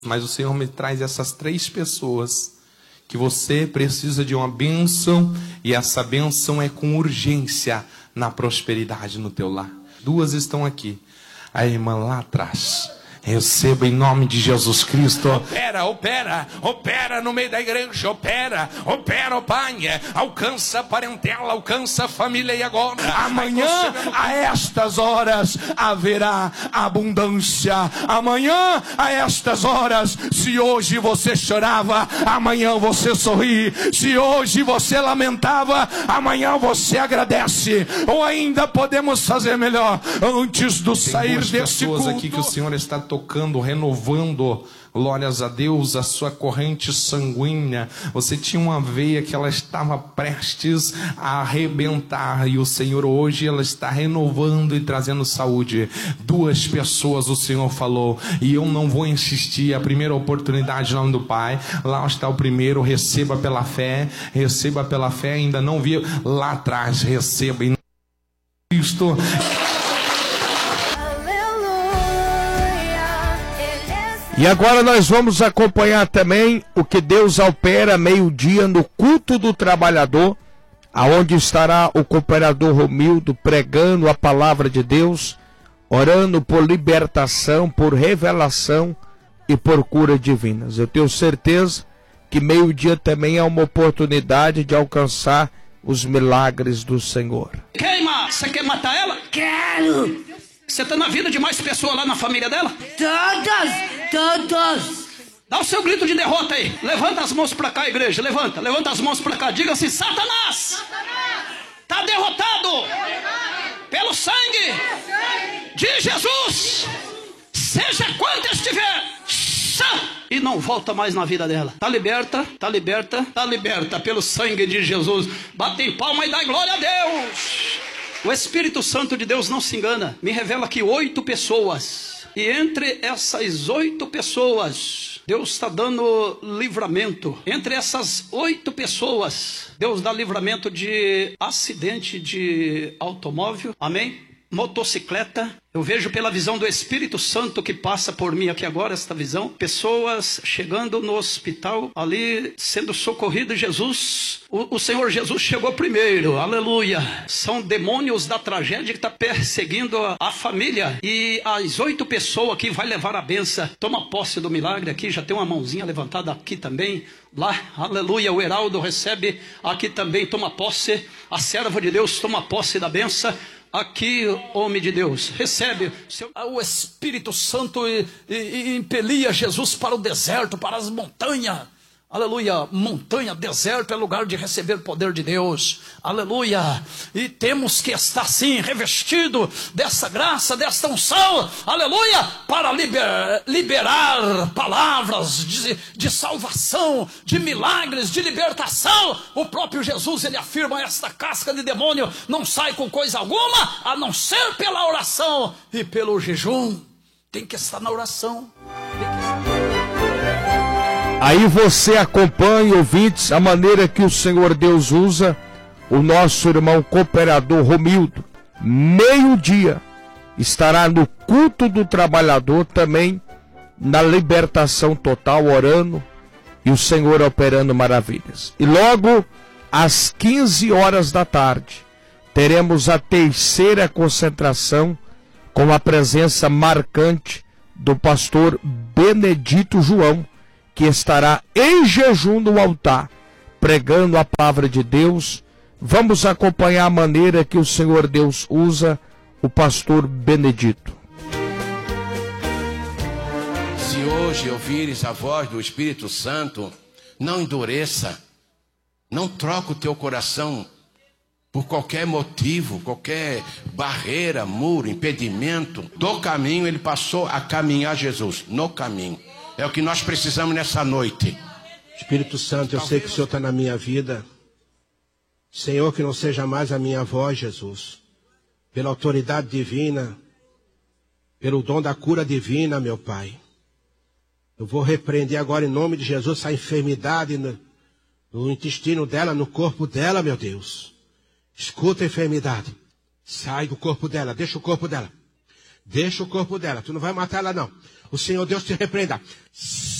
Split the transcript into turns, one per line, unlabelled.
Mas o Senhor me traz essas 3 pessoas que você precisa de uma bênção, e essa bênção é com urgência na prosperidade no teu lar. 2 estão aqui. A irmã lá atrás. Receba em nome de Jesus Cristo. Opera no meio da igreja. Opera, ó Pai. Alcança a parentela, alcança a família. E agora?
Amanhã, a estas horas, haverá abundância. Amanhã, a estas horas, se hoje você chorava, amanhã você sorri. Se hoje você lamentava, amanhã você agradece. Ou ainda podemos fazer melhor, antes do sair desse culto.
Aqui que o Senhor está tocando, renovando, glórias a Deus, a sua corrente sanguínea. Você tinha uma veia que ela estava prestes a arrebentar, e o Senhor hoje ela está renovando e trazendo saúde. 2 pessoas o Senhor falou, e eu não vou insistir. A primeira oportunidade, em nome do Pai. Lá está o primeiro, receba pela fé, ainda não vi lá atrás, receba em Cristo.
E agora nós vamos acompanhar também o que Deus opera meio-dia no culto do trabalhador, aonde estará o cooperador Romildo pregando a palavra de Deus, orando por libertação, por revelação e por cura divinas. Eu tenho certeza que meio-dia também é uma oportunidade de alcançar os milagres do Senhor.
Queima! Você quer matar ela?
Quero!
Você está na vida de mais pessoas lá na família dela?
Todos!
Dá o seu grito de derrota aí. Levanta as mãos para cá, igreja. Levanta as mãos para cá. Diga assim: Satanás! Está derrotado pelo sangue de Jesus. Seja quanto estiver, e não volta mais na vida dela. Está liberta, está liberta, está liberta pelo sangue de Jesus. Bate em palma e dá glória a Deus. O Espírito Santo de Deus não se engana. Me revela que 8 pessoas. E entre essas 8 pessoas, Deus está dando livramento. Entre essas 8 pessoas, Deus dá livramento de acidente de automóvel. Amém? Motocicleta. Eu vejo pela visão do Espírito Santo que passa por mim aqui agora, esta visão. Pessoas chegando no hospital, ali sendo socorrido. Jesus, o Senhor Jesus chegou primeiro, aleluia. São demônios da tragédia que está perseguindo a família. E as 8 pessoas aqui vai levar a benção. Toma posse do milagre aqui, já tem uma mãozinha levantada aqui também. Lá, aleluia, o Heraldo recebe aqui também, toma posse. A serva de Deus toma posse da benção. Aqui, homem de Deus, recebe o Espírito Santo e impelia Jesus para o deserto, para as montanhas. Aleluia, montanha, deserto é lugar de receber o poder de Deus. Aleluia, e temos que estar sim, revestido dessa graça, desta unção. Aleluia, para liberar palavras de salvação, de milagres, de libertação. O próprio Jesus, ele afirma: esta casca de demônio não sai com coisa alguma, a não ser pela oração e pelo jejum. Tem que estar na oração, tem que estar...
Aí você acompanha, ouvintes, a maneira que o Senhor Deus usa o nosso irmão cooperador Romildo. Meio-dia estará no culto do trabalhador, também na libertação total, orando e o Senhor operando maravilhas. E logo às 15 horas da tarde teremos a terceira concentração com a presença marcante do pastor Benedito João, que estará em jejum no altar, pregando a palavra de Deus. Vamos acompanhar a maneira que o Senhor Deus usa o pastor Benedito.
Se hoje ouvires a voz do Espírito Santo, não endureça, não troca o teu coração por qualquer motivo, qualquer barreira, muro, impedimento. Do caminho ele passou a caminhar Jesus, no caminho. É o que nós precisamos nessa noite.
Espírito Santo, eu sei que o Senhor está na minha vida. Senhor, que não seja mais a minha voz, Jesus. Pela autoridade divina, pelo dom da cura divina, meu Pai. Eu vou repreender agora em nome de Jesus essa enfermidade no intestino dela, no corpo dela, meu Deus. Escuta a enfermidade. Sai do corpo dela, deixa o corpo dela. Deixa o corpo dela. Tu não vai matar ela, não. O Senhor Deus te repreenda.